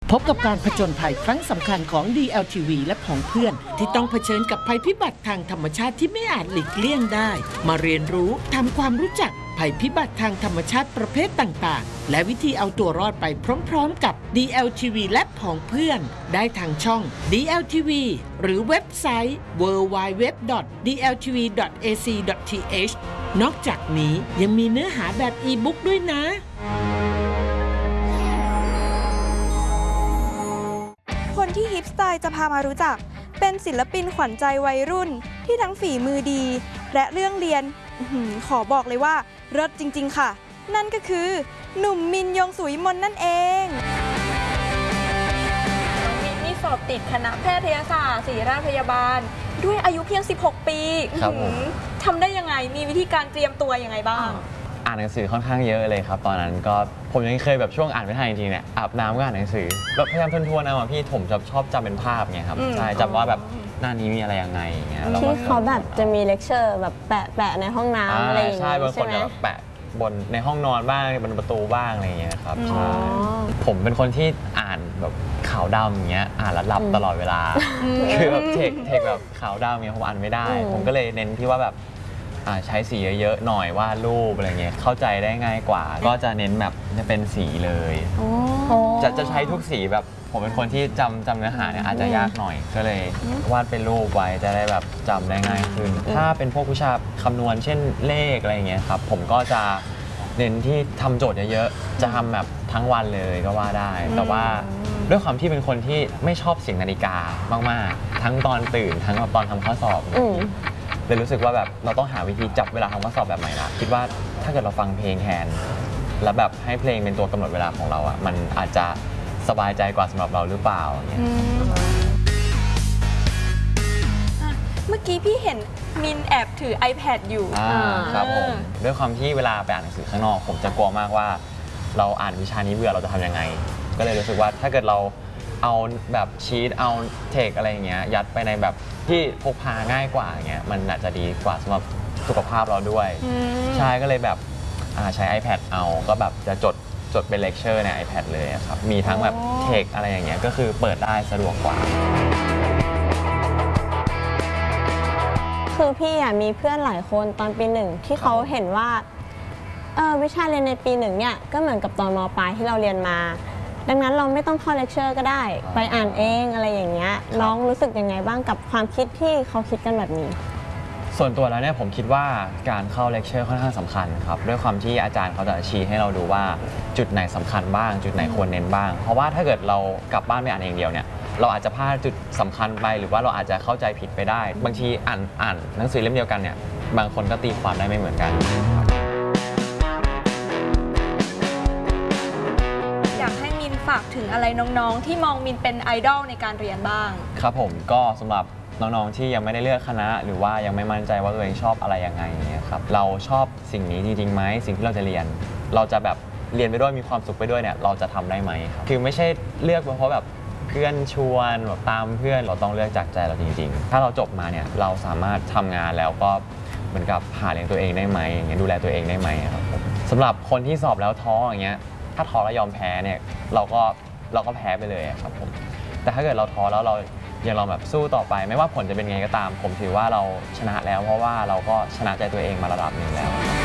พบกับการผจญภัยครั้งสำคัญของ DLTV และของเพื่อนที่ต้องเผชิญกับภัยพิบัติทางธรรมชาติที่ไม่อาจหลีกเลี่ยงได้มาเรียนรู้ทำความรู้จักภัยพิบัติทางธรรมชาติประเภทต่างๆและวิธีเอาตัวรอดไปพร้อมๆกับ DLTV และของเพื่อนได้ทางช่อง DLTV หรือเว็บไซต์ www.dltv.ac.th นอกจากนี้ยังมีเนื้อหาแบบอีบุ๊กด้วยนะคนที่ฮิปสไตล์จะพามารู้จักเป็นศิลปินขวัญใจวัยรุ่นที่ทั้งฝีมือดีและเรื่องเรียนขอบอกเลยว่าเลิศจริงๆค่ะนั่นก็คือหนุ่มมินยงสุวิมลนั่นเองมินนี่สอบติดคณะแพทยศาสตร์ศิริราชพยาบาลด้วยอายุเพียง16ปีทำได้ยังไงมีวิธีการเตรียมตัวยังไงบ้างอ่านหนังสือค่อนข้างเยอะเลยครับตอนนั้นก็ผมยังเคยแบบช่วงอ่านไม่ทันจริงๆเนี่ยอาบน้ำก็อ่านหนังสือแบบพยายามทวนๆเอาพี่ผมจะชอบจำเป็นภาพไงครับใช่จำว่าแบบหน้านี้มีอะไรยังไงอย่างเงี้ยที่เขาแบบจะมีเลคเชอร์แบบแปะในห้องน้ำอะไรอย่างเงี้ยใช่บางคนจะแบบแปะบนในห้องนอนบ้างบนประตูบ้างอะไรอย่างเงี้ยครับใช่ผมเป็นคนที่อ่านแบบขาวดำอย่างเงี้ยอ่านแล้วหลับตลอดเวลาคือแบบเทคแบบขาวดำเงี้ยผมอ่านไม่ได้ผมก็เลยเน้นที่ว่าแบบใช้สีเยอะๆหน่อยวาดรูปอะไรเงี้ยเข้าใจได้ง่ายกว่าก็จะเน้นแบบจะเป็นสีเลยจะใช้ทุกสีแบบผมเป็นคนที่จำเนื้อหาเนี่ยอาจจะยากหน่อยก็เลยวาดเป็นรูปไว้จะได้แบบจำได้ง่ายขึ้นถ้าเป็นพวกวิชาคำนวณเช่นเลขอะไรเงี้ยครับผมก็จะเน้นที่ทำโจทย์เยอะๆจะทำแบบทั้งวันเลยก็ว่าได้แต่ว่าด้วยความที่เป็นคนที่ไม่ชอบเสียงนาฬิกามากๆทั้งตอนตื่นทั้งตอนทำข้อสอบเลยรู้สึกว่าแบบเราต้องหาวิธีจับเวลาทำข้อสอบแบบใหม่ละคิดว่าถ้าเกิดเราฟังเพลงแทนแล้วแบบให้เพลงเป็นตัวกำหนดเวลาของเราอ่ะมันอาจจะสบายใจกว่าสำหรับเราหรือเปล่าเนี่ยเมื่อกี้พี่เห็นมินแอบถือ iPad อยู่ครับผมด้วยความที่เวลาไปอ่านหนังสือข้างนอกผมจะกลัวมากว่าเราอ่านวิชานี้เบื่อเราจะทำยังไงก็เลยรู้สึกว่าถ้าเกิดเราเอาแบบชีตเอาเทคอะไรอย่างเงี้ยยัดไปในแบบที่พกพาง่ายกว่าอย่างเงี้ยมันอาจจะดีกว่าสำหรับสุขภาพเราด้วยใช่ก็เลยแบบใช้ iPad เอาก็แบบจะจดเป็นเลคเชอร์ใน iPad เลยครับมีทั้งแบบเทคอะไรอย่างเงี้ยก็คือเปิดได้สะดวกกว่าคือพี่มีเพื่อนหลายคนตอนปีหนึ่งที่เขาเห็นว่าวิชาเรียนในปีหนึ่งเนี่ยก็เหมือนกับตอนม.ปลายที่เราเรียนมาดังนั้นเราไม่ต้องเข้าเลคเชอร์ก็ได้ไปอ่านเองอะไรอย่างเงี้ยน้องรู้สึกยังไงบ้างกับความคิดที่เขาคิดกันแบบนี้ส่วนตัวแล้วเนี่ยผมคิดว่าการเข้าเลคเชอร์ค่อนข้างสำคัญครับด้วยความที่อาจารย์เขาจะชี้ให้เราดูว่าจุดไหนสำคัญบ้างจุดไหนควรเน้นบ้างเพราะว่าถ้าเกิดเรากลับบ้านไปอ่านเองเดียวเนี่ยเราอาจจะพลาดจุดสำคัญไปหรือว่าเราอาจจะเข้าใจผิดไปได้บางทีอ่านหนังสือเล่มเดียวกันเนี่ยบางคนก็ตีความได้ไม่เหมือนกันฝากถึงอะไรน้องๆที่มองมินเป็นไอดอลในการเรียนบ้างครับผมก็สำหรับน้องๆที่ยังไม่ได้เลือกคณะหรือว่ายังไม่มั่นใจว่าตัวเองชอบอะไรยังไงเนี่ยครับเราชอบสิ่งนี้จริงๆไหมสิ่งที่เราจะเรียนเราจะแบบเรียนไปด้วยมีความสุขไปด้วยเนี่ยเราจะทำได้ไหมครับคือไม่ใช่เลือกเพราะแบบเพื่อนชวนแบบตามเพื่อนเราต้องเลือกจากใจเราจริงๆถ้าเราจบมาเนี่ยเราสามารถทำงานแล้วก็เหมือนกับหาเลี้ยงตัวเองได้ไหมอย่างเงี้ยดูแลตัวเองได้ไหมครับสำหรับคนที่สอบแล้วท้ออย่างเงี้ยถ้าท้อแล้วยอมแพ้เนี่ยเราก็แพ้ไปเลยครับผมแต่ถ้าเกิดเราท้อแล้วเรายังลองแบบสู้ต่อไปไม่ว่าผลจะเป็นไงก็ตามผมถือว่าเราชนะแล้วเพราะว่าเราก็ชนะใจตัวเองมาระดับหนึ่งแล้ว